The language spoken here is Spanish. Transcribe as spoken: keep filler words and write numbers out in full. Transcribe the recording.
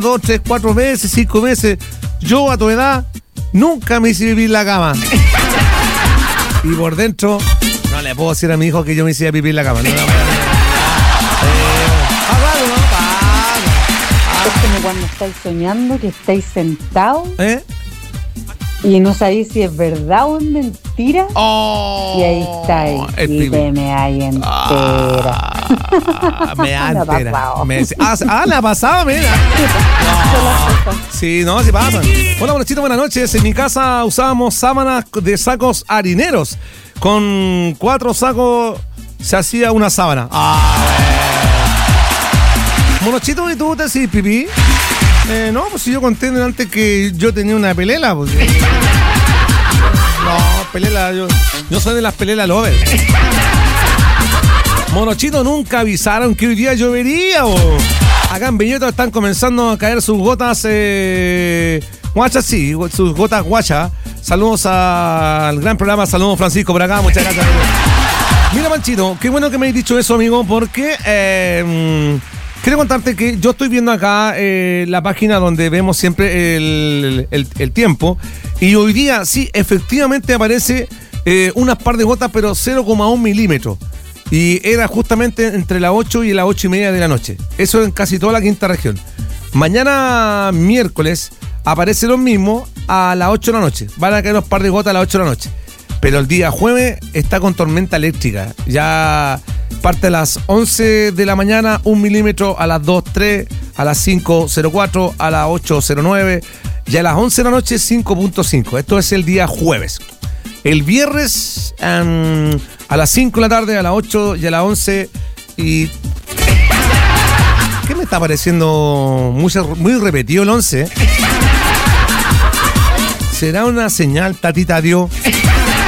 dos, tres, cuatro meses, cinco meses. Yo a tu edad nunca me hice vivir la cama. Y por dentro, no le puedo decir a mi hijo que yo me hice vivir la cama. No, no, no, no. Ah, claro, ¿no? Ah, es como cuando estáis soñando que estáis sentados ¿Eh? y no sabéis si es verdad o es mentira. Oh, y ahí estáis. Y te me hay entera. Ah, me ha entera. Me, ah, ah, la pasaba, mira. No. Sí, no, sí pasa. Hola, Monachito, buenas noches. En mi casa usábamos sábanas de sacos harineros. Con cuatro sacos se hacía una sábana. Ah, Monachito, ¿y tú te haces pipí? Eh, no, pues si yo conté antes que yo tenía una pelela, pues. No, pelela, yo, yo soy de las pelelas lovers. Monochito, nunca avisaron que hoy día llovería, o acá en Viñeto están comenzando a caer sus gotas eh, guachas, sí, sus gotas guachas. Saludos a, al gran programa, saludos Francisco por acá, muchas gracias. Mira, Manchito, qué bueno que me hayas dicho eso, amigo, porque eh, quiero contarte que yo estoy viendo acá eh, la página donde vemos siempre el, el, el tiempo, y hoy día sí, efectivamente aparece eh, unas par de gotas, pero cero coma uno milímetros. Y era justamente entre las ocho y las ocho y media de la noche. Eso en casi toda la quinta región. Mañana miércoles aparece lo mismo a las ocho de la noche. Van a caer unos par de gotas a las ocho de la noche. Pero el día jueves está con tormenta eléctrica. Ya parte a las once de la mañana, un milímetro, a las dos, tres, a las cinco, cero cuatro, a las ocho, cero nueve y a las once de la noche, cinco punto cinco. Esto es el día jueves. El viernes um, a las cinco de la tarde, a las ocho y a las once. Y ¿qué me está pareciendo muy, muy repetido el once? ¿Será una señal, tatita Dios?